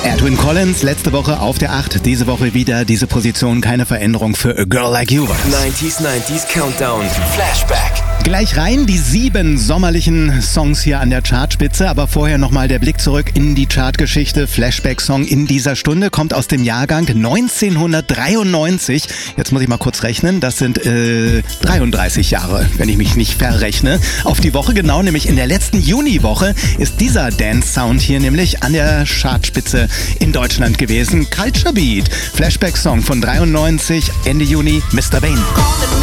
Edwyn Collins, letzte Woche auf der 8, diese Woche wieder diese Position, keine Veränderung für A Girl Like You. 90s Countdown, Flashback. Gleich rein die 7 sommerlichen Songs hier an der Chartspitze, aber vorher nochmal der Blick zurück in die Chartgeschichte. Flashback-Song in dieser Stunde kommt aus dem Jahrgang 1993. Jetzt muss ich mal kurz rechnen, das sind 33 Jahre, wenn ich mich nicht verrechne. Auf die Woche genau, nämlich in der letzten Juniwoche ist dieser Dance-Sound hier nämlich an der Chartspitze in Deutschland gewesen. Culture Beat, Flashback-Song von 93, Ende Juni, Mr. Bane.